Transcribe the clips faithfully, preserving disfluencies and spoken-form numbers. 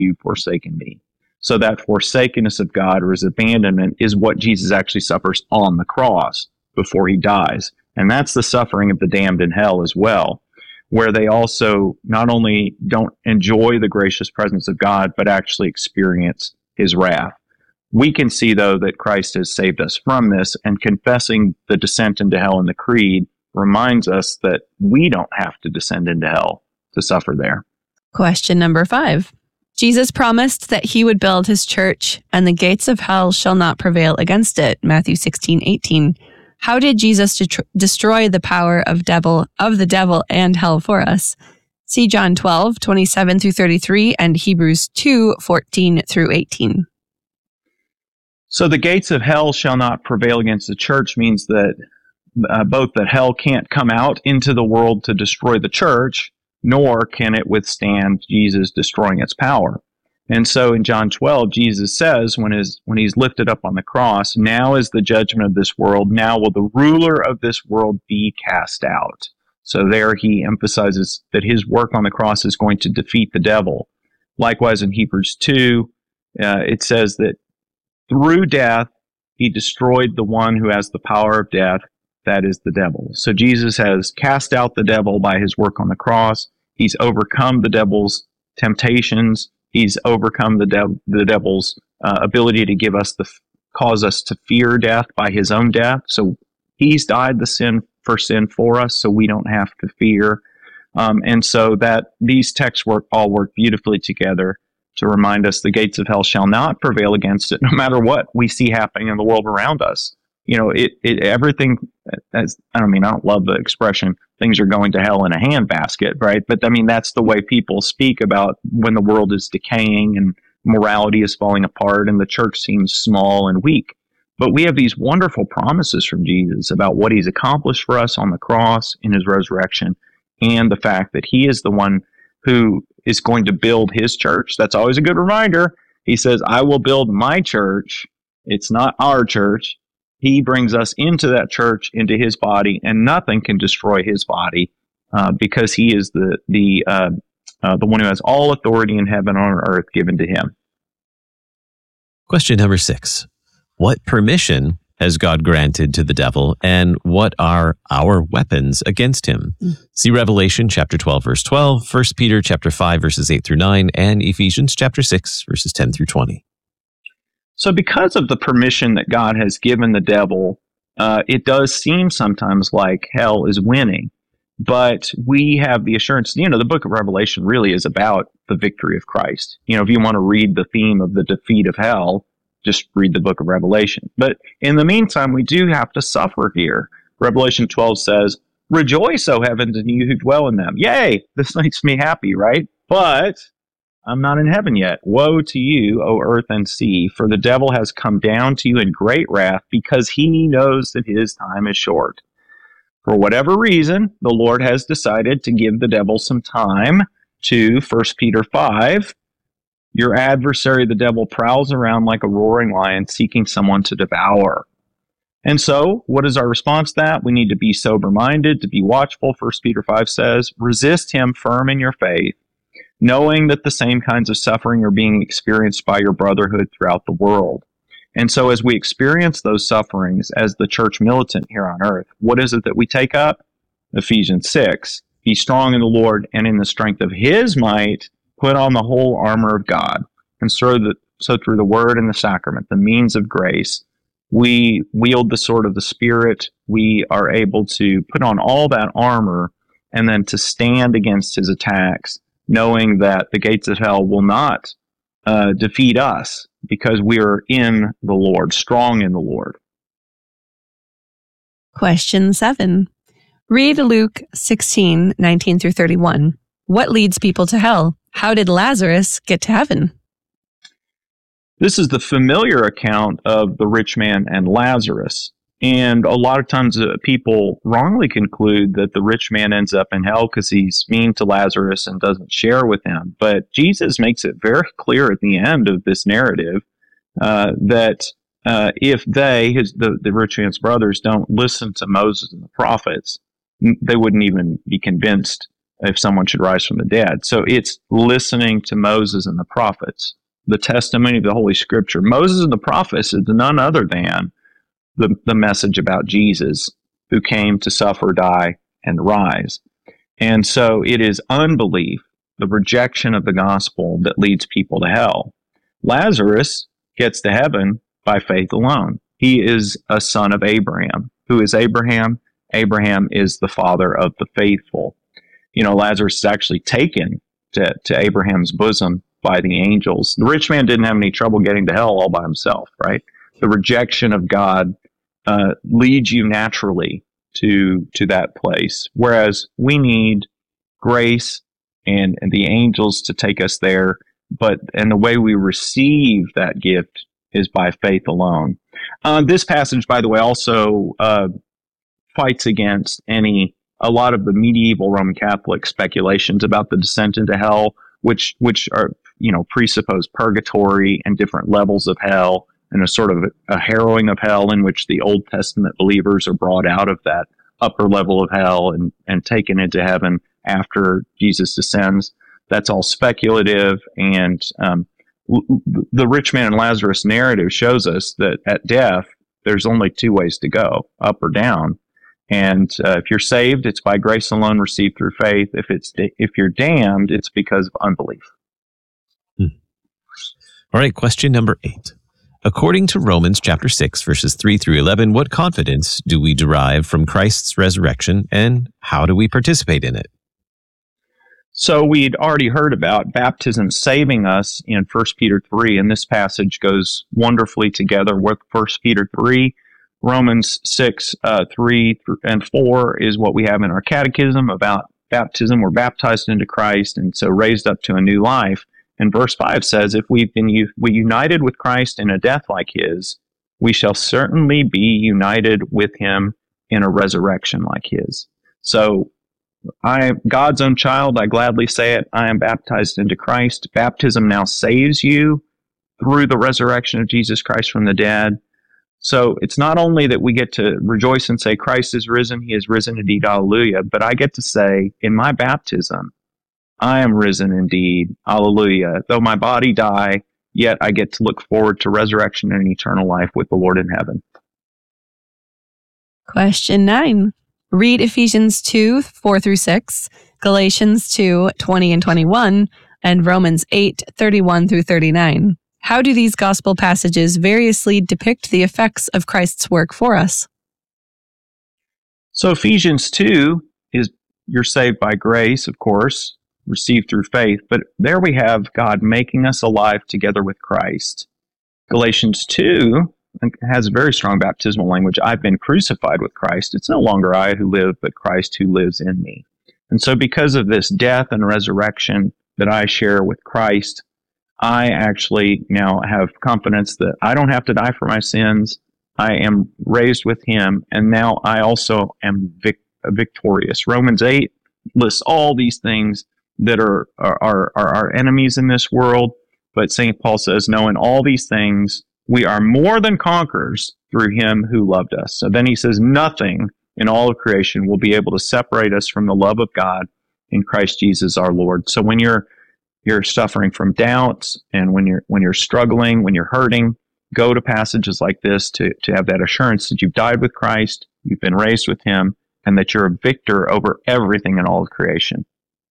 you forsaken me? So that forsakenness of God, or his abandonment, is what Jesus actually suffers on the cross before he dies. And that's the suffering of the damned in hell as well, where they also not only don't enjoy the gracious presence of God, but actually experience his wrath. We can see, though, that Christ has saved us from this, and confessing the descent into hell in the Creed reminds us that we don't have to descend into hell to suffer there. Question number five. Jesus promised that he would build his church, and the gates of hell shall not prevail against it. Matthew sixteen eighteen. How did Jesus de- destroy the power of devil of the devil and hell for us? See John twelve, twenty-seven through thirty-three, and Hebrews two, fourteen through eighteen. So the gates of hell shall not prevail against the church means that uh, both that hell can't come out into the world to destroy the church, nor can it withstand Jesus destroying its power. And so in John twelve, Jesus says, when, his, when he's lifted up on the cross, now is the judgment of this world, now will the ruler of this world be cast out. So there he emphasizes that his work on the cross is going to defeat the devil. Likewise in Hebrews two, uh, it says that through death, he destroyed the one who has the power of death, that is the devil. So Jesus has cast out the devil by his work on the cross. He's overcome the devil's temptations. He's overcome the, de- the devil's uh, ability to give us the f- cause us to fear death by his own death. So he's died the sin for sin for us, so we don't have to fear. Um, and so that these texts work all work beautifully together to remind us the gates of hell shall not prevail against it, no matter what we see happening in the world around us. You know, it, it everything, as, I don't mean, I don't love the expression, things are going to hell in a handbasket, right? But I mean, that's the way people speak about when the world is decaying and morality is falling apart and the church seems small and weak. But we have these wonderful promises from Jesus about what he's accomplished for us on the cross in his resurrection, and the fact that he is the one who is going to build his church. That's always a good reminder. He says, I will build my church. It's not our church. He brings us into that church, into his body, and nothing can destroy his body uh, because he is the the uh, uh, the one who has all authority in heaven and on earth given to him. Question number six. What permission has God granted to the devil, and what are our weapons against him? Mm. See Revelation chapter twelve, verse twelve, First Peter chapter five, verses eight through nine, and Ephesians chapter six, verses ten through twenty. So because of the permission that God has given the devil, uh, it does seem sometimes like hell is winning. But we have the assurance, you know, the book of Revelation really is about the victory of Christ. You know, if you want to read the theme of the defeat of hell, just read the book of Revelation. But in the meantime, we do have to suffer here. Revelation twelve says, rejoice, O heavens, and you who dwell in them. Yay, this makes me happy, right? But I'm not in heaven yet. Woe to you, O earth and sea, for the devil has come down to you in great wrath, because he knows that his time is short. For whatever reason, the Lord has decided to give the devil some time to, First Peter five, your adversary, the devil, prowls around like a roaring lion, seeking someone to devour. And so, what is our response to that? We need to be sober-minded, to be watchful. First Peter five says, resist him firm in your faith, knowing that the same kinds of suffering are being experienced by your brotherhood throughout the world. And so as we experience those sufferings as the church militant here on earth, what is it that we take up? Ephesians six, be strong in the Lord and in the strength of his might, put on the whole armor of God. And so, that, so through the word and the sacrament, the means of grace, we wield the sword of the Spirit. We are able to put on all that armor and then to stand against his attacks, knowing that the gates of hell will not uh, defeat us because we are in the Lord, strong in the Lord. Question seven. Read Luke sixteen, nineteen through thirty-one. What leads people to hell? How did Lazarus get to heaven? This is the familiar account of the rich man and Lazarus. And a lot of times uh, people wrongly conclude that the rich man ends up in hell because he's mean to Lazarus and doesn't share with him. But Jesus makes it very clear at the end of this narrative uh, that uh, if they, his, the, the rich man's brothers, don't listen to Moses and the prophets, they wouldn't even be convinced if someone should rise from the dead. So it's listening to Moses and the prophets, the testimony of the Holy Scripture. Moses and the prophets is none other than the, the message about Jesus, who came to suffer, die, and rise. And so it is unbelief, the rejection of the gospel, that leads people to hell. Lazarus gets to heaven by faith alone. He is a son of Abraham. Who is Abraham? Abraham is the father of the faithful. You know, Lazarus is actually taken to, to Abraham's bosom by the angels. The rich man didn't have any trouble getting to hell all by himself, right? The rejection of God uh, leads you naturally to to that place, whereas we need grace and, and the angels to take us there. But and the way we receive that gift is by faith alone. Uh, this passage, by the way, also uh, fights against any a lot of the medieval Roman Catholic speculations about the descent into hell, which which are you know presuppose purgatory and different levels of hell, and a sort of a harrowing of hell in which the Old Testament believers are brought out of that upper level of hell and, and taken into heaven after Jesus descends. That's all speculative, and um, the rich man and Lazarus narrative shows us that at death, there's only two ways to go, up or down. And uh, if you're saved, it's by grace alone, received through faith. If it's if you're damned, it's because of unbelief. Hmm. All right, question number eight. According to Romans chapter six, verses three through eleven, what confidence do we derive from Christ's resurrection, and how do we participate in it? So we'd already heard about baptism saving us in First Peter three, and this passage goes wonderfully together with First Peter three. Romans six, uh, three and four is what we have in our catechism about baptism. We're baptized into Christ, and so raised up to a new life. And verse five says, if we've been u- we united with Christ in a death like his, we shall certainly be united with him in a resurrection like his. So I am God's own child. I gladly say it. I am baptized into Christ. Baptism now saves you through the resurrection of Jesus Christ from the dead. So it's not only that we get to rejoice and say, Christ is risen, he is risen indeed, hallelujah, but I get to say, in my baptism, I am risen indeed, hallelujah. Though my body die, yet I get to look forward to resurrection and eternal life with the Lord in heaven. Question nine. Read Ephesians two, four through six, Galatians two, twenty and twenty-one, and Romans eight, thirty-one through thirty-nine. How do these gospel passages variously depict the effects of Christ's work for us? So Ephesians two is you're saved by grace, of course, received through faith, but there we have God making us alive together with Christ. Galatians two has very strong baptismal language. I've been crucified with Christ. It's no longer I who live, but Christ who lives in me. And so because of this death and resurrection that I share with Christ, I actually now have confidence that I don't have to die for my sins. I am raised with him, and now I also am vic- victorious. Romans eight lists all these things that are, are, are, are our enemies in this world, but Saint Paul says, no, in all these things, we are more than conquerors through him who loved us. So then he says, nothing in all of creation will be able to separate us from the love of God in Christ Jesus our Lord. So when you're you're suffering from doubts, and when you're when you're struggling, when you're hurting, go to passages like this to, to have that assurance that you've died with Christ, you've been raised with him, and that you're a victor over everything in all of creation.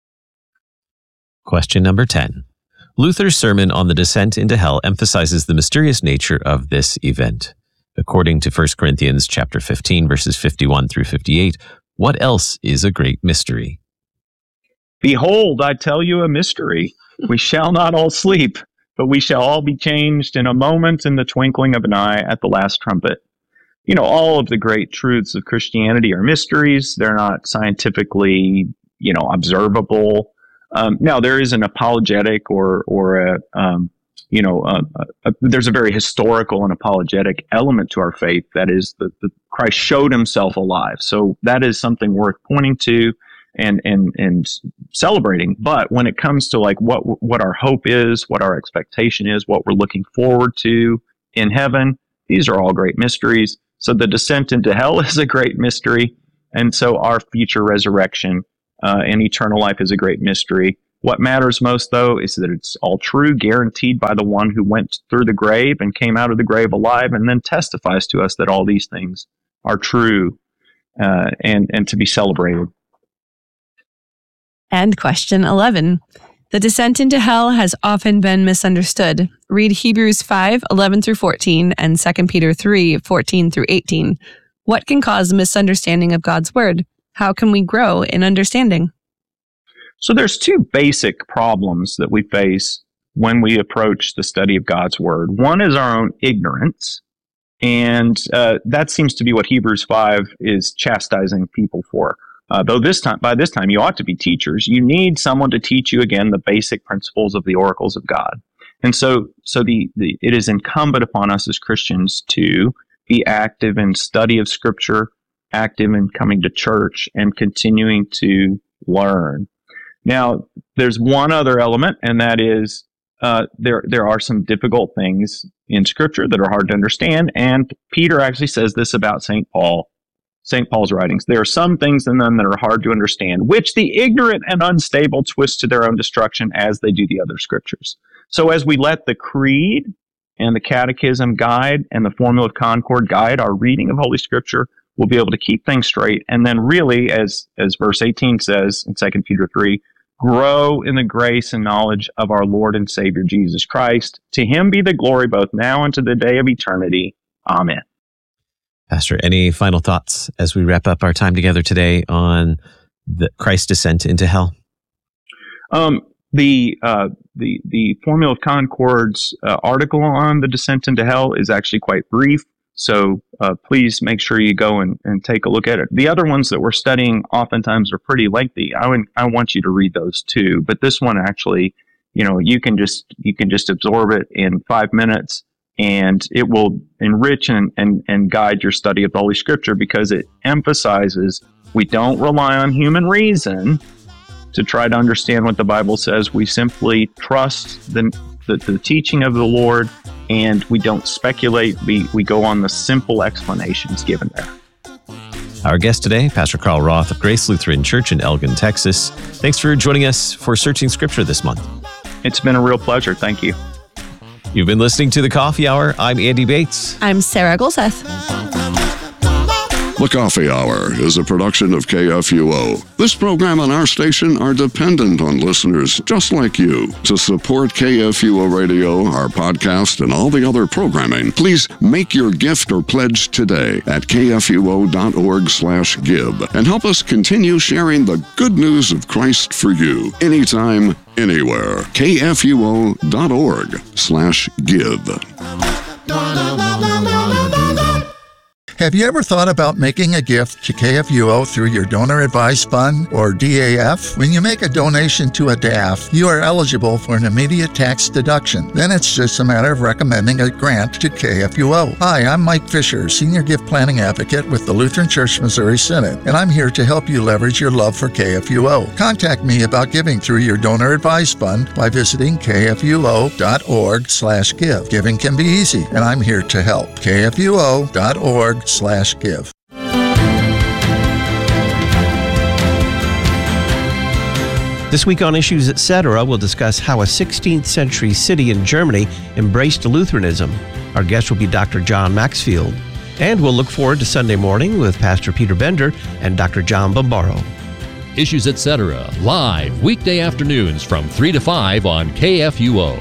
Question number ten. Luther's sermon on the descent into hell emphasizes the mysterious nature of this event. According to First Corinthians chapter fifteen, verses fifty-one through fifty-eight, what else is a great mystery? Behold, I tell you a mystery. We shall not all sleep, but we shall all be changed in a moment, in the twinkling of an eye, at the last trumpet. You know, all of the great truths of Christianity are mysteries. They're not scientifically, you know, observable. Um, now, there is an apologetic or, or a, um, you know, a, a, a, there's a very historical and apologetic element to our faith. That is, that Christ showed himself alive. So that is something worth pointing to and, and, and celebrating. But when it comes to like what, what our hope is, what our expectation is, what we're looking forward to in heaven, these are all great mysteries. So the descent into hell is a great mystery. And so our future resurrection uh, and eternal life is a great mystery. What matters most, though, is that it's all true, guaranteed by the one who went through the grave and came out of the grave alive, and then testifies to us that all these things are true uh, and, and to be celebrated. And question eleven. The descent into hell has often been misunderstood. Read Hebrews five, eleven through fourteen and Second Peter three, fourteen through eighteen. What can cause a misunderstanding of God's word? How can we grow in understanding? So there's two basic problems that we face when we approach the study of God's word. One is our own ignorance, and uh, that seems to be what Hebrews five is chastising people for. Uh, though this time, by this time, you ought to be teachers. You need someone to teach you again the basic principles of the oracles of God. And so, so the, the it is incumbent upon us as Christians to be active in study of Scripture, active in coming to church, and continuing to learn. Now, there's one other element, and that is uh, there there are some difficult things in Scripture that are hard to understand. And Peter actually says this about Saint Paul. Saint Paul's writings. There are some things in them that are hard to understand, which the ignorant and unstable twist to their own destruction as they do the other scriptures. So as we let the creed and the catechism guide and the formula of concord guide our reading of Holy Scripture, we'll be able to keep things straight. And then really, as, as verse eighteen says in Second Peter three, grow in the grace and knowledge of our Lord and Savior Jesus Christ. To him be the glory both now and to the day of eternity. Amen. Pastor, any final thoughts as we wrap up our time together today on the Christ's descent into hell? Um, the uh, the the Formula of Concord's uh, article on the descent into hell is actually quite brief, so uh, please make sure you go and, and take a look at it. The other ones that we're studying oftentimes are pretty lengthy. I would, I want you to read those too, but this one actually, you know, you can just you can just absorb it in five minutes. And it will enrich and, and, and guide your study of the Holy Scripture because it emphasizes we don't rely on human reason to try to understand what the Bible says. We simply trust the, the, the teaching of the Lord, and we don't speculate. We, we go on the simple explanations given there. Our guest today, Pastor Carl Roth of Grace Lutheran Church in Elgin, Texas. Thanks for joining us for Searching Scripture this month. It's been a real pleasure. Thank you. You've been listening to The Coffee Hour. I'm Andy Bates. I'm Sarah Golseth. The Coffee Hour is a production of K F U O. This program and our station are dependent on listeners just like you. To support K F U O Radio, our podcast, and all the other programming, please make your gift or pledge today at kfuo.org slash give and help us continue sharing the good news of Christ for you anytime, anywhere. kfuo.org slash give. Have you ever thought about making a gift to K F U O through your Donor Advised Fund, or D A F? When you make a donation to a D A F, you are eligible for an immediate tax deduction. Then it's just a matter of recommending a grant to K F U O. Hi, I'm Mike Fisher, Senior Gift Planning Advocate with the Lutheran Church Missouri Synod, and I'm here to help you leverage your love for K F U O. Contact me about giving through your Donor Advised Fund by visiting kfuo.org slash give. Giving can be easy, and I'm here to help. kfuo.org slash give. This week on Issues Etc., we'll discuss how a sixteenth century city in Germany embraced Lutheranism. Our guest will be Doctor John Maxfield. And we'll look forward to Sunday morning with Pastor Peter Bender and Doctor John Bombaro. Issues Etc., live weekday afternoons from three to five on K F U O.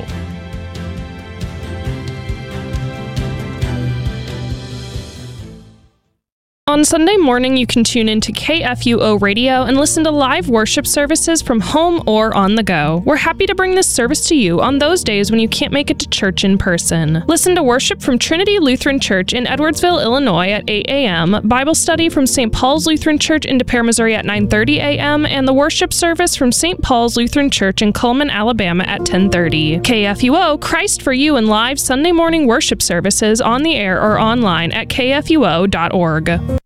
On Sunday morning, you can tune into K F U O Radio and listen to live worship services from home or on the go. We're happy to bring this service to you on those days when you can't make it to church in person. Listen to worship from Trinity Lutheran Church in Edwardsville, Illinois at eight a.m., Bible study from Saint Paul's Lutheran Church in De Pere, Missouri at nine thirty a.m., and the worship service from Saint Paul's Lutheran Church in Cullman, Alabama at ten thirty. K F U O, Christ for You, and live Sunday morning worship services on the air or online at k f u o dot org.